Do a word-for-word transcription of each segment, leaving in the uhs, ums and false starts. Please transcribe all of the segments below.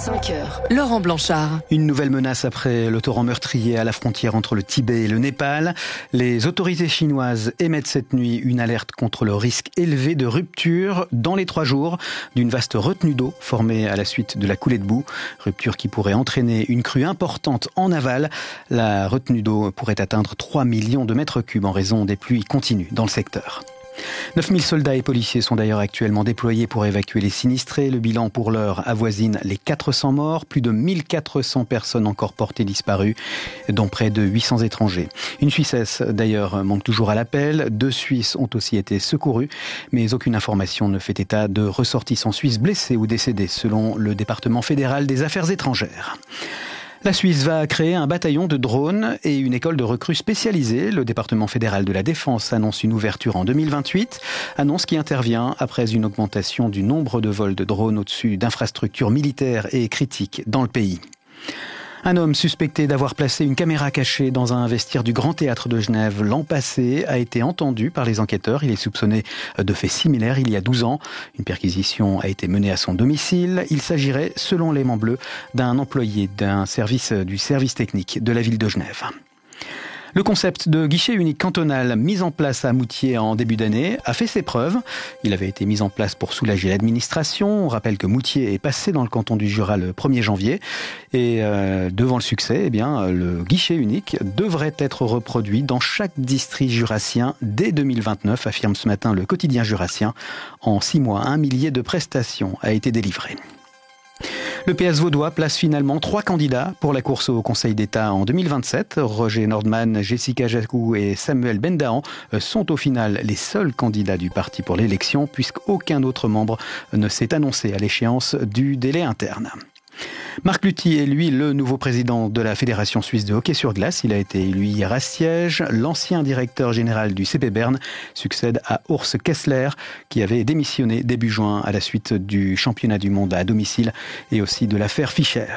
cinq heures, Laurent Blanchard. Une nouvelle menace après le torrent meurtrier à la frontière entre le Tibet et le Népal. Les autorités chinoises émettent cette nuit une alerte contre le risque élevé de rupture dans les trois jours d'une vaste retenue d'eau formée à la suite de la coulée de boue. Rupture qui pourrait entraîner une crue importante en aval. La retenue d'eau pourrait atteindre trois millions de mètres cubes en raison des pluies continues dans le secteur. neuf mille soldats et policiers sont d'ailleurs actuellement déployés pour évacuer les sinistrés. Le bilan pour l'heure avoisine les quatre cents morts, plus de mille quatre cents personnes encore portées disparues, dont près de huit cents étrangers. Une Suissesse d'ailleurs manque toujours à l'appel. Deux Suisses ont aussi été secourus, mais aucune information ne fait état de ressortissants suisses blessés ou décédés, selon le département fédéral des affaires étrangères. La Suisse va créer un bataillon de drones et une école de recrues spécialisée. Le département fédéral de la Défense annonce une ouverture en deux mille vingt-huit, annonce qui intervient après une augmentation du nombre de vols de drones au-dessus d'infrastructures militaires et critiques dans le pays. Un homme suspecté d'avoir placé une caméra cachée dans un vestiaire du Grand Théâtre de Genève l'an passé a été entendu par les enquêteurs. Il est soupçonné de faits similaires il y a douze ans. Une perquisition a été menée à son domicile. Il s'agirait, selon l'Aimant Bleu, d'un employé d'un service du service technique de la ville de Genève. Le concept de guichet unique cantonal mis en place à Moutier en début d'année a fait ses preuves. Il avait été mis en place pour soulager l'administration. On rappelle que Moutier est passé dans le canton du Jura le premier janvier. Et euh, devant le succès, eh bien, le guichet unique devrait être reproduit dans chaque district jurassien dès deux mille vingt-neuf, affirme ce matin le quotidien jurassien. En six mois, un millier de prestations a été délivré. Le P S vaudois place finalement trois candidats pour la course au Conseil d'État en deux mille vingt-sept. Roger Nordman, Jessica Jacou et Samuel Bendahan sont au final les seuls candidats du parti pour l'élection, puisqu'aucun autre membre ne s'est annoncé à l'échéance du délai interne. Marc Lutti est lui le nouveau président de la Fédération suisse de hockey sur glace. Il a été élu hier à Siège. L'ancien directeur général du C P Berne succède à Urs Kessler, qui avait démissionné début juin à la suite du championnat du monde à domicile et aussi de l'affaire Fischer.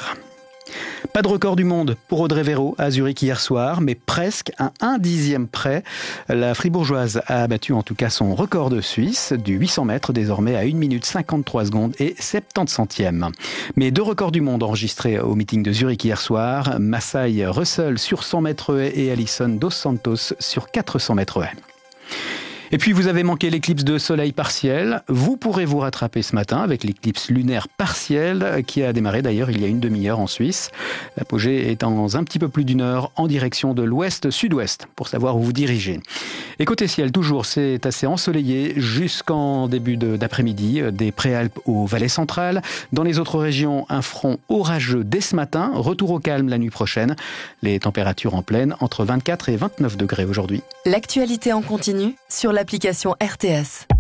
Pas de record du monde pour Audrey Véro à Zurich hier soir, mais presque à un dixième près. La Fribourgeoise a battu en tout cas son record de Suisse du huit cents mètres, désormais à une minute cinquante-trois secondes et soixante-dix centièmes. Mais deux records du monde enregistrés au meeting de Zurich hier soir. Masai Russell sur cent mètres haies et Alison Dos Santos sur quatre cents mètres haies. Et puis vous avez manqué l'éclipse de soleil partiel. Vous pourrez vous rattraper ce matin avec l'éclipse lunaire partielle qui a démarré d'ailleurs il y a une demi-heure en Suisse. L'apogée est dans un petit peu plus d'une heure en direction de l'ouest-sud-ouest pour savoir où vous dirigez. Et côté ciel, toujours, c'est assez ensoleillé jusqu'en début de, d'après-midi, des Préalpes aux vallées centrales. Dans les autres régions, un front orageux dès ce matin. Retour au calme la nuit prochaine. Les températures en pleine entre vingt-quatre et vingt-neuf degrés aujourd'hui. L'actualité en continu sur l'application R T S.